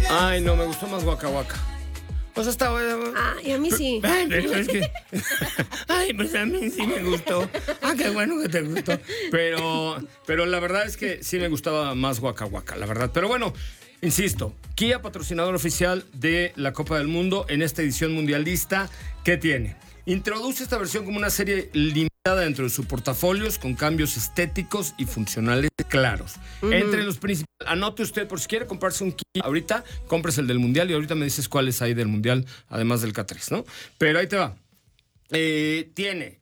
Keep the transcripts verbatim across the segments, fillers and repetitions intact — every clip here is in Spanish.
Ay, no, me gustó más Waka Waka. O sea, está bueno. Ah, y a mí sí. Ay, pero es que... Ay, pues a mí sí me gustó. Ah, qué bueno que te gustó. Pero, pero la verdad es que sí me gustaba más Waka Waka, la verdad. Pero bueno, insisto, Kia, patrocinador oficial de la Copa del Mundo en esta edición mundialista. ¿Qué tiene? Introduce esta versión como una serie limitada dentro de sus portafolios con cambios estéticos y funcionales claros. Uh-huh. Entre los principales, anote usted, por si quiere comprarse un Kia ahorita, compres el del Mundial y ahorita me dices cuáles hay del Mundial, además del K tres, ¿no? Pero ahí te va. Eh, tiene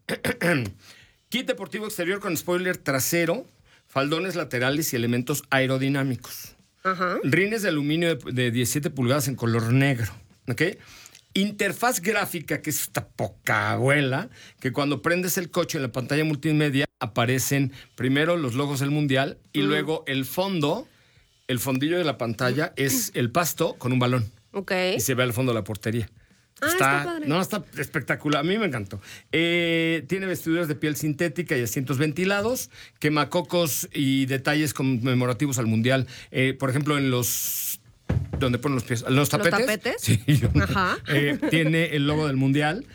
kit deportivo exterior con spoiler trasero, faldones laterales y elementos aerodinámicos. Uh-huh. Rines de aluminio de, de diecisiete pulgadas en color negro, ¿ok? Interfaz gráfica, que es esta poca abuela, que cuando prendes el coche en la pantalla multimedia aparecen primero los logos del Mundial y mm. luego el fondo, el fondillo de la pantalla es el pasto con un balón. Ok. Y se ve al fondo la portería. Ah, está, está padre. No, está espectacular. A mí me encantó. Eh, tiene vestiduras de piel sintética y asientos ventilados, quemacocos y detalles conmemorativos al Mundial. Eh, por ejemplo, en los... donde ponen los pies, los tapetes. ¿Los tapetes? Sí. Yo, Ajá. Eh, tiene el logo del Mundial.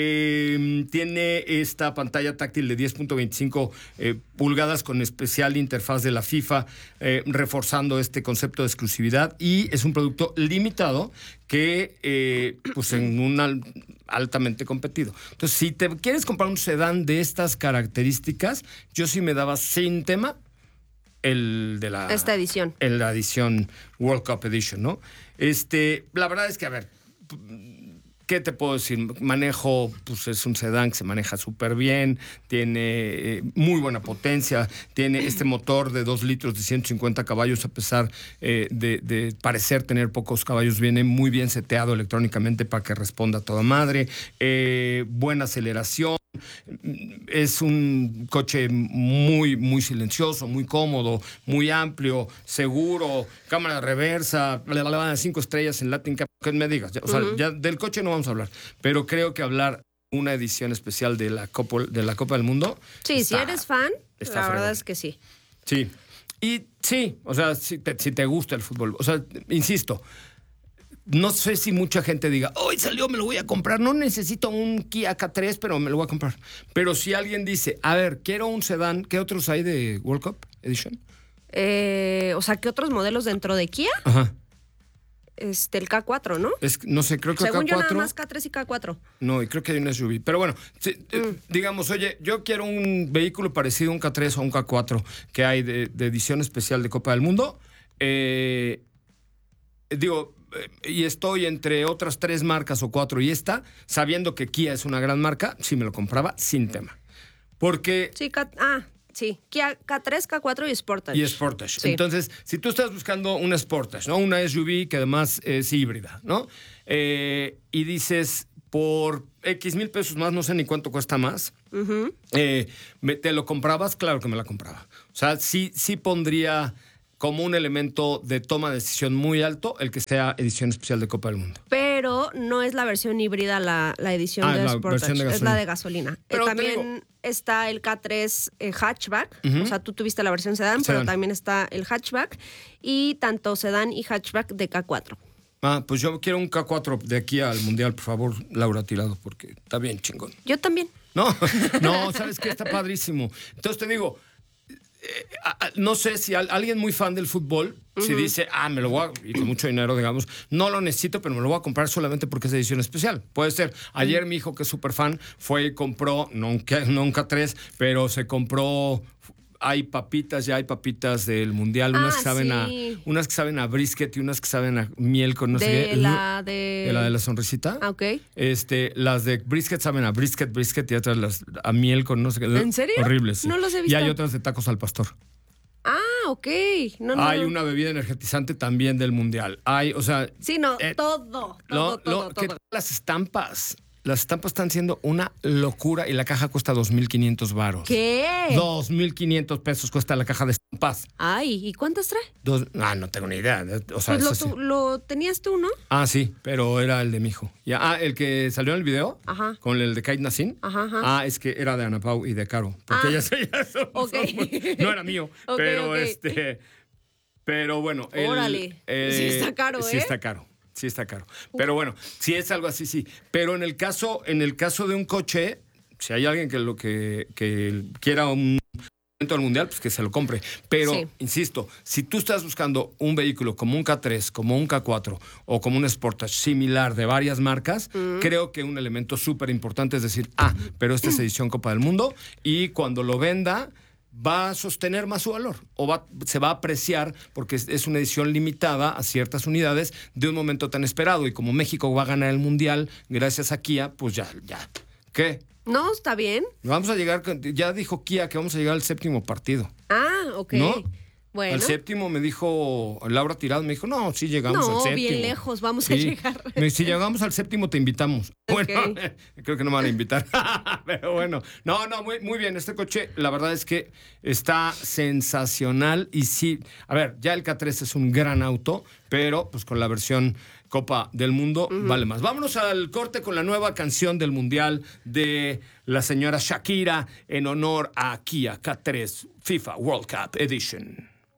Eh, tiene esta pantalla táctil de diez punto veinticinco eh, pulgadas con especial interfaz de la FIFA, eh, reforzando este concepto de exclusividad. Y es un producto limitado que, eh, pues, en un al, altamente competido. Entonces, si te quieres comprar un sedán de estas características, yo sí me daba sin tema el de la... Esta edición. En la edición World Cup Edition, ¿no? Este, la verdad es que, a ver, ¿qué te puedo decir? Manejo, pues es un sedán que se maneja súper bien, tiene eh, muy buena potencia, tiene este motor de dos litros de ciento cincuenta caballos, a pesar eh, de, de parecer tener pocos caballos, viene muy bien seteado electrónicamente para que responda a toda madre, eh, buena aceleración. Es un coche muy, muy silencioso, muy cómodo, muy amplio, seguro, cámara de reversa, cinco estrellas en Latin Cup, que me digas. O sea, uh-huh. ya del coche no vamos a hablar, pero creo que hablar una edición especial de la Copa, de la Copa del Mundo. Sí, está, si eres fan, la verdad fregón. Es que sí. Sí, y sí, o sea, si te, si te gusta el fútbol, o sea, insisto, no sé si mucha gente diga, hoy salió, me lo voy a comprar. No necesito un Kia K tres, pero me lo voy a comprar. Pero si alguien dice, a ver, quiero un sedán, ¿qué otros hay de World Cup Edition? Eh, o sea, ¿qué otros modelos dentro de Kia? Ajá. Este, el K cuatro, ¿no? Es, no sé, creo que Según K cuatro... yo nada más K tres y K cuatro. No, y creo que hay un S U V. Pero bueno, si, mm. eh, digamos, oye, yo quiero un vehículo parecido a un K tres o un K cuatro que hay de, de edición especial de Copa del Mundo. Eh, digo... y estoy entre otras tres marcas o cuatro y esta, sabiendo que Kia es una gran marca, sí me lo compraba sin tema. Porque... Sí, K, ah, sí. Kia K tres, K cuatro y Sportage. Y Sportage. Sí. Entonces, si tú estás buscando una Sportage, ¿no? Una S U V que además es híbrida, ¿no? Eh, y dices, por X mil pesos más, no sé ni cuánto cuesta más, uh-huh. eh, me, ¿te lo comprabas? Claro que me la compraba. O sea, sí, sí pondría... como un elemento de toma de decisión muy alto el que sea edición especial de Copa del Mundo. Pero no es la versión híbrida la, la edición ah, de la Sportage, de es la de gasolina. Pero eh, también digo, está el K tres eh, hatchback, uh-huh. o sea, tú tuviste la versión sedán, sedán, pero también está el hatchback y tanto sedán y hatchback de K cuatro. Ah, pues yo quiero un K cuatro de aquí al Mundial, por favor, Laura Tirado, porque está bien chingón. Yo también. No, no, ¿sabes qué? Está padrísimo. Entonces te digo... Eh, no sé si alguien muy fan del fútbol, uh-huh. si dice, ah, me lo voy a, y con mucho dinero, digamos, no lo necesito, pero me lo voy a comprar solamente porque es edición especial. Puede ser. Ayer uh-huh. mi hijo, que es súper fan, fue y compró, no un, no un K tres, pero se compró... Hay papitas, ya hay papitas del Mundial, unas, ah, que saben sí. a, unas que saben a brisket y unas que saben a miel con no de sé qué. La de... de la de la sonrisita. Ah, ok. Este, las de brisket saben a brisket, brisket y otras las, a miel con no sé qué. ¿En serio? Horribles. Sí. No los he visto. Y hay otras de tacos al pastor. Ah, ok. No, no, hay no. una bebida energizante también del Mundial. Hay, o sea... Sí, no, eh, todo, todo, lo, todo, lo, todo. ¿qué, las estampas? Las estampas están siendo una locura y la caja cuesta dos mil quinientos varos. ¿Qué? dos mil quinientos pesos cuesta la caja de estampas. Ay, ¿y cuántas trae? Dos, ah, no tengo ni idea. O sea, pues lo, eso tu, sí. lo tenías tú, ¿no? Ah, sí, pero era el de mi hijo. Ya, ah, el que salió en el video, ajá. con el de Kate Nassim. Ajá, ajá. Ah, es que era de Ana Pau y de Caro. Porque ah, ellas, ellas son, okay. son, no era mío, okay, pero okay. este... Pero bueno. El, Órale. Eh, sí está caro, ¿eh? Sí está caro. Sí está caro. Pero bueno, si es algo así, sí. Pero en el caso, en el caso de un coche, si hay alguien que lo que, que quiera un evento del mundial, pues que se lo compre. Pero, sí. insisto, si tú estás buscando un vehículo como un K tres, como un K cuatro o como un Sportage similar de varias marcas, mm. creo que un elemento súper importante es decir, ah, pero esta es edición Copa del Mundo y cuando lo venda va a sostener más su valor o va, se va a apreciar porque es, es una edición limitada a ciertas unidades de un momento tan esperado y como México va a ganar el mundial gracias a Kia, pues ya, ya. ¿Qué? No, está bien. Vamos a llegar, ya dijo Kia que vamos a llegar al séptimo partido. Ah, ok. ¿No? Bueno. Al séptimo me dijo, Laura Tirado me dijo, no, sí llegamos no, al séptimo. No, bien lejos, vamos sí. a llegar. Si llegamos al séptimo te invitamos. Okay. Bueno, creo que no me van a invitar. Pero bueno, no, no, muy, muy bien. Este coche, la verdad es que está sensacional y sí, a ver, ya el K tres es un gran auto, pero pues con la versión Copa del Mundo uh-huh. vale más. Vámonos al corte con la nueva canción del Mundial de la señora Shakira en honor a Kia K tres FIFA World Cup Edition.